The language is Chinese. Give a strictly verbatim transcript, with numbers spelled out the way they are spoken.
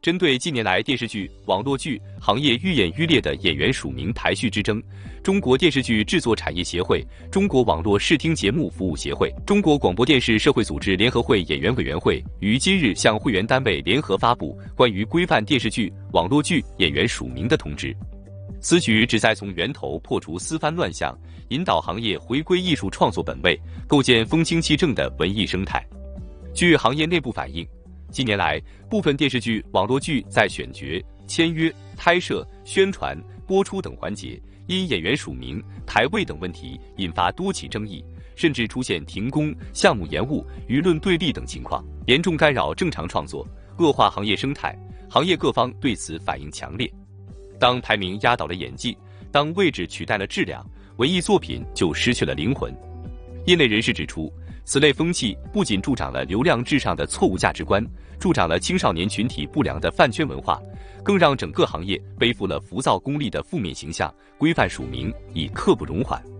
针对近年来电视剧、网络剧行业愈演愈烈的演员署名排序之争，中国电视剧制作产业协会、中国网络视听节目服务协会、中国广播电视社会组织联合会演员委员会于今日向会员单位联合发布关于规范电视剧、网络剧演员署名的通知。此举旨在从源头破除丝番乱象，引导行业回归艺术创作本位，构建风清气正的文艺生态。据行业内部反映，近年来，部分电视剧、网络剧在选角、签约、拍摄、宣传、播出等环节，因演员署名、台位等问题引发多起争议，甚至出现停工、项目延误、舆论对立等情况，严重干扰正常创作，恶化行业生态。行业各方对此反应强烈。当排名压倒了演技，当位置取代了质量，文艺作品就失去了灵魂。业内人士指出，此类风气不仅助长了流量至上的错误价值观，助长了青少年群体不良的饭圈文化，更让整个行业背负了浮躁功利的负面形象。规范署名已刻不容缓。